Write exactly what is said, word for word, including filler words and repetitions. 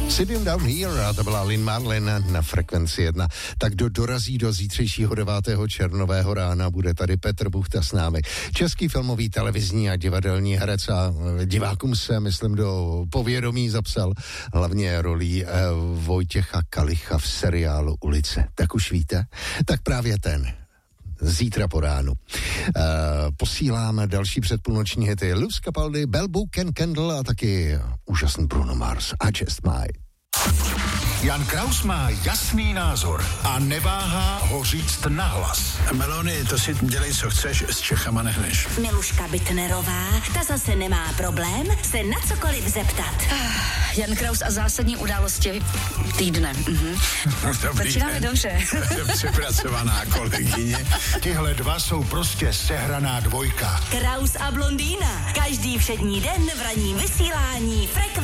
Sitting Down Here, a to byla Lynn Marlin na Frekvenci jedna. Tak kdo dorazí do zítřejšího devátého červnového rána, bude tady Petr Buchta s námi. Český filmový, televizní a divadelní herec a divákům se, myslím, do povědomí zapsal hlavně rolí eh, Vojtěcha Kalicha v seriálu Ulice. Tak už víte? Tak právě ten. Zítra po ránu. Uh, posíláme další předpůlnoční hity Luz Capaldi, Bell Book, Ken Kendall a taky úžasný Bruno Mars. I Just Might. Jan Kraus má jasný názor a neváhá ho říct nahlas. Melony, to si dělej, co chceš, s Čechama nehneš. Miluška Bitnerová, ta zase nemá problém se na cokoliv zeptat. Jan Kraus a zásadní události týdne. Mhm. Začínáme dobře. Přepracovaná kolegyně. Tihle dva jsou prostě sehraná dvojka. Kraus a blondýna. Každý všední den v ranním vysílání Frekvence.